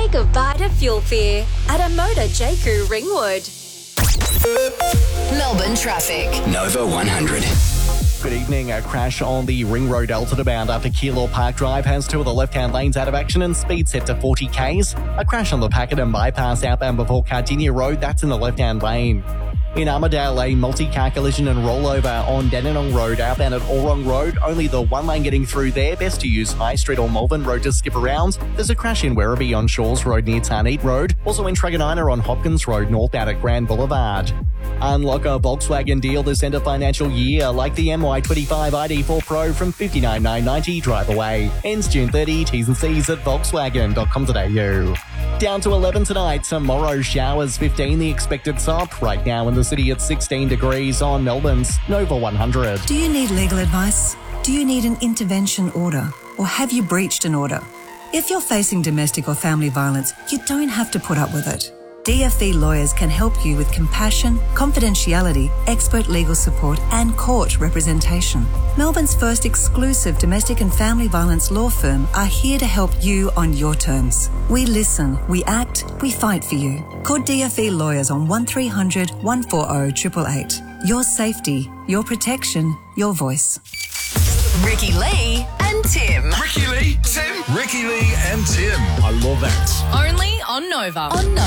Say goodbye to fuel fear at a Motor Jaku Ringwood. Melbourne traffic. Nova 100. Good evening. A crash on the Ring Road Altitude bound after Keilor Park Drive has two of the left-hand lanes out of action and speed set to 40 k's. A crash on the Pakenham bypass outbound before Cardinia Road, that's in the left-hand lane. In Armidale, a multi-car collision and rollover on Dandenong Road outbound at Orong Road. Only the one lane getting through there. Best to use High Street or Malvern Road to skip around. There's a crash in Werribee on Shores Road near Tarneet Road. Also in Truganina on Hopkins Road northbound at Grand Boulevard. Unlock a Volkswagen deal this end of financial year, like the MY25 ID4 Pro from $59,990 drive away. Ends June 30. T's and C's at Volkswagen.com.au. Down to 11 tonight. Tomorrow showers 15 the expected top. Right now in the city at 16 degrees on Melbourne's Nova 100. Do you need legal advice? Do you need an intervention order? Or have you breached an order? If you're facing domestic or family violence, you don't have to put up with it. DFE lawyers can help you with compassion, confidentiality, expert legal support and court representation. Melbourne's first exclusive domestic and family violence law firm are here to help you on your terms. We listen, we act, we fight for you. Call DFE lawyers on 1300 140 888. Your safety, your protection, your voice. Ricky Lee and Tim. Ricky Lee, Tim. Ricky Lee and Tim. I love that. Only on Nova.